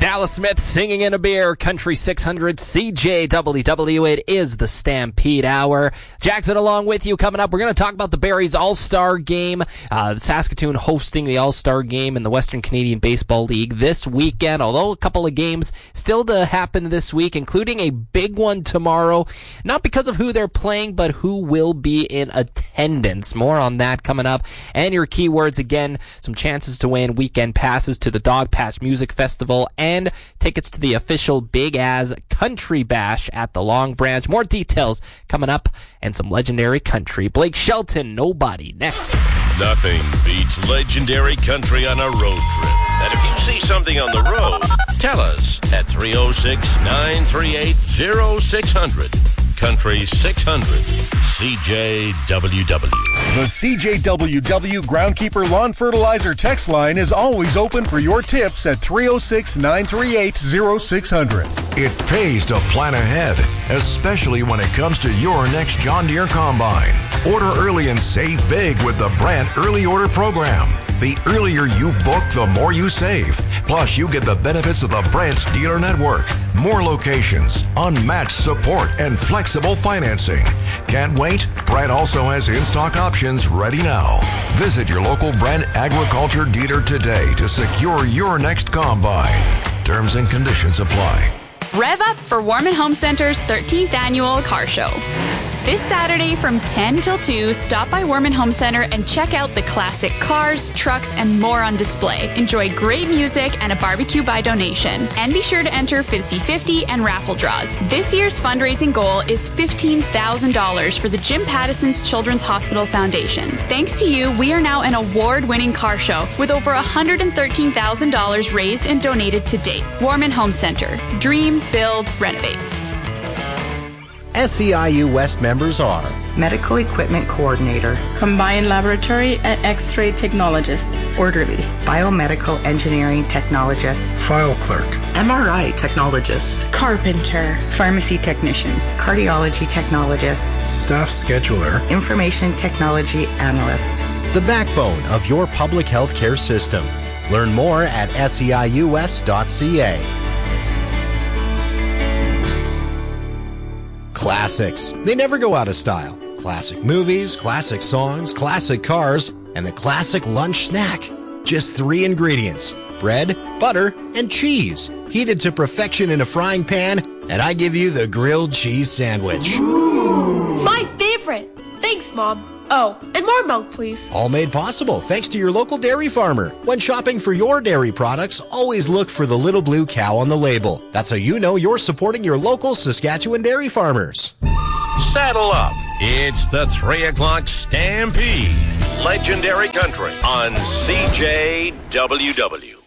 Dallas Smith singing in a beer, Country 600 CJWW. It is the Stampede Hour. Jackson along with you. Coming up, we're going to talk about the Barrie's All-Star Game. Saskatoon hosting the All-Star Game in the Western Canadian Baseball League this weekend, although a couple of games still to happen this week, including a big one tomorrow. Not because of who they're playing, but who will be in attendance. More on that coming up. And your keywords again, some chances to win weekend passes to the Dogpatch Music Festival and tickets to the official Big As Country Bash at the Long Branch. More details coming up and some legendary country. Blake Shelton, Nobody, next. Nothing beats legendary country on a road trip. And if you see something on the road, tell us at 306-938-0600. Country 600 CJWW. The CJWW Groundkeeper Lawn Fertilizer text line is always open for your tips at 306-938-0600. It pays to plan ahead, especially when it comes to your next John Deere combine. Order early and save big with the Brandt Early Order Program. The earlier you book, the more you save. Plus, you get the benefits of the Brandt Dealer Network. More locations, unmatched support, and flexible financing. Can't wait? Brandt also has in-stock options ready now. Visit your local Brandt Agriculture dealer today to secure your next combine. Terms and conditions apply. Rev up for Warman Home Center's 13th annual car show. This Saturday from 10 till 2, stop by Warman Home Center and check out the classic cars, trucks, and more on display. Enjoy great music and a barbecue by donation. And be sure to enter 50-50 and raffle draws. This year's fundraising goal is $15,000 for the Jim Pattисon's Children's Hospital Foundation. Thanks to you, we are now an award-winning car show with over $113,000 raised and donated to date. Warman Home Center. Dream, build, renovate. SEIU West members are Medical Equipment Coordinator, Combined Laboratory and X-Ray Technologist, Orderly, Biomedical Engineering Technologist, File Clerk, MRI Technologist, Carpenter, Pharmacy Technician, Cardiology Technologist, Staff Scheduler, Information Technology Analyst. the backbone of your public health care system. Learn more at seius.ca. Classics. They never go out of style. Classic movies, classic songs, classic cars, and the classic lunch snack. Just 3 ingredients: bread, butter, and cheese. Heated to perfection in a frying pan, and I give you the grilled cheese sandwich. Ooh. My favorite. Thanks, Mom. Oh, and more milk, please. All made possible thanks to your local dairy farmer. When shopping for your dairy products, always look for the little blue cow on the label. That's how you know you're supporting your local Saskatchewan dairy farmers. Saddle up. It's the 3 o'clock Stampede. Legendary Country on CJWW.